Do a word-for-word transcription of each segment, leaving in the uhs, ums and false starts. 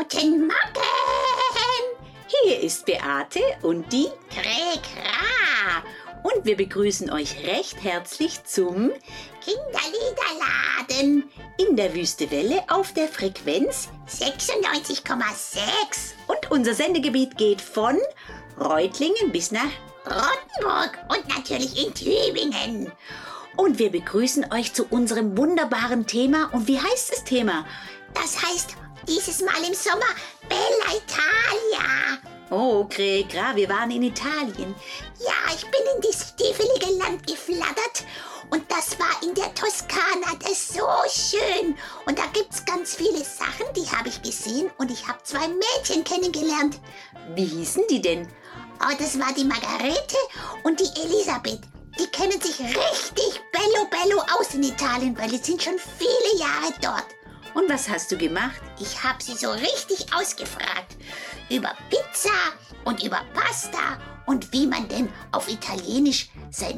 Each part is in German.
Guten Morgen! Hier ist Beate und die Krekra! und wir begrüßen euch recht herzlich zum Kinderliederladen In der Wüste Welle auf der Frequenz sechsundneunzig Komma sechs und unser Sendegebiet geht von Reutlingen bis nach Rottenburg und natürlich in Tübingen. und wir begrüßen euch zu unserem wunderbaren Thema. Und wie heißt das Thema? Das heißt, dieses Mal im Sommer Bella Italia. Oh, Krekra, wir waren in Italien. Ja, ich bin in dieses stiefelige Land geflattert und das war in der Toskana. Das ist so schön. Und da gibt's ganz viele Sachen, die habe ich gesehen und ich habe zwei Mädchen kennengelernt. Wie hießen die denn? Oh, das war die Margarete und die Elisabeth. Die kennen sich richtig bello bello aus in Italien, weil die sind schon viele Jahre dort. Und was hast du gemacht? Ich habe sie so richtig ausgefragt. Über Pizza und über Pasta und wie man denn auf Italienisch sein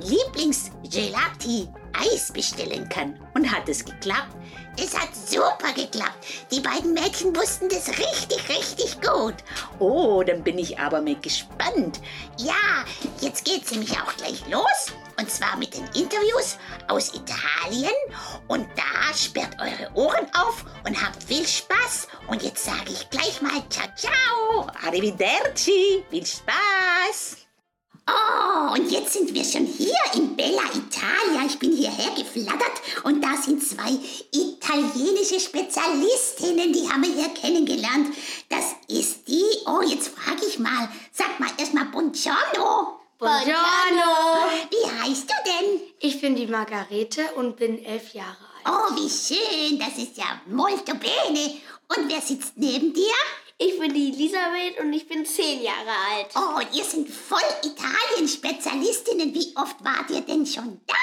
Lieblings-Gelati-Eis bestellen kann. Und hat es geklappt? Es hat super geklappt. Die beiden Mädchen wussten das richtig, richtig gut. Oh, dann bin ich aber mal gespannt. Ja, jetzt geht's nämlich auch gleich los. Und zwar mit den Interviews aus Italien. Und da sperrt eure Ohren auf und habt viel Spaß. Und jetzt sage ich gleich mal ciao, ciao. Arrivederci, viel Spaß. Oh, und jetzt sind wir schon hier in Bella Italia. Ich bin hierher geflattert und da sind zwei italienische Spezialistinnen, die haben wir hier kennengelernt. Das ist die, oh, jetzt frage ich mal, sag mal erstmal Buongiorno. Buongiorno! Wie heißt du denn? Ich bin die Margarete und bin elf Jahre alt. Oh, wie schön, das ist ja molto bene. Und wer sitzt neben dir? Ich bin die Elisabeth und ich bin zehn Jahre alt. Oh, und ihr seid voll Italien-Spezialistinnen. Wie oft wart ihr denn schon da?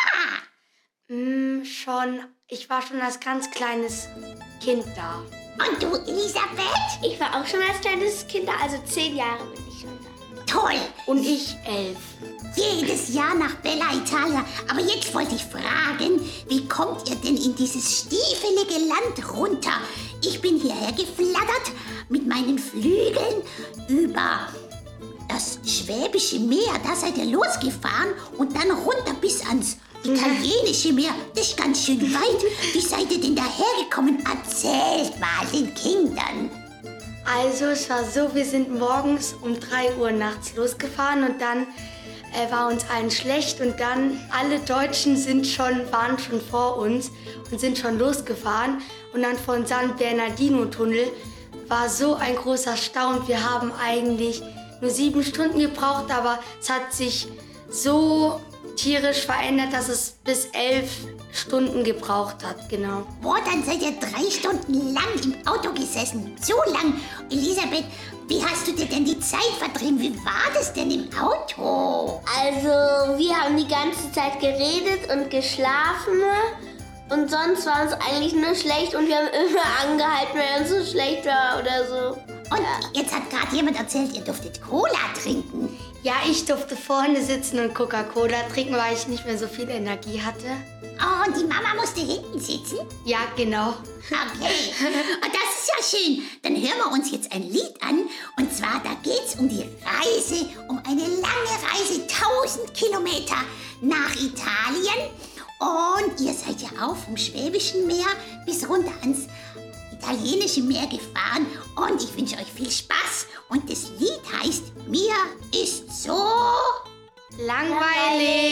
Mm, schon, ich war schon als ganz kleines Kind da. Und du, Elisabeth? Ich war auch schon als kleines Kind da, also zehn Jahre bin ich schon da. Toll. Und ich elf. Jedes Jahr nach Bella Italia. Aber jetzt wollte ich fragen, wie kommt ihr denn in dieses stiefelige Land runter? Ich bin hierher geflattert mit meinen Flügeln über das Schwäbische Meer. Da seid ihr losgefahren und dann runter bis ans Italienische Meer. Das ist ganz schön weit. Wie seid ihr denn dahergekommen? Erzählt mal den Kindern. Also es war so, wir sind morgens um drei Uhr nachts losgefahren und dann äh, war uns allen schlecht und dann alle Deutschen sind schon, waren schon vor uns und sind schon losgefahren und dann von San Bernardino-Tunnel war so ein großer Stau und wir haben eigentlich nur sieben Stunden gebraucht, aber es hat sich so tierisch verändert, dass es bis elf Stunden gebraucht hat, genau. Boah, dann seid ihr drei Stunden lang im Auto gesessen. So lang. Elisabeth, wie hast du dir denn die Zeit vertrieben? Wie war das denn im Auto? Also, wir haben die ganze Zeit geredet und geschlafen und sonst war uns eigentlich nur schlecht und wir haben immer angehalten, wenn uns so schlecht war oder so. Und jetzt hat gerade jemand erzählt, ihr durftet Cola trinken. Ja, ich durfte vorne sitzen und Coca-Cola trinken, weil ich nicht mehr so viel Energie hatte. Oh, und die Mama musste hinten sitzen? Ja, genau. Okay, und das ist ja schön. Dann hören wir uns jetzt ein Lied an. Und zwar, da geht's um die Reise, um eine lange Reise, tausend Kilometer nach Italien. Und ihr seid ja auch vom Schwäbischen Meer bis runter ans Italienische Meer gefahren. Und ich wünsche euch viel Spaß. Und das Lied heißt Mir ist so Langweilig.